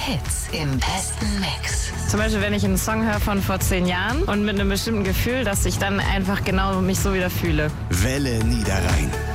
Hits im besten Mix. Zum Beispiel, wenn ich einen Song höre von vor 10 Jahren und mit einem bestimmten Gefühl, dass ich dann einfach genau mich so wieder fühle. Welle Niederrhein.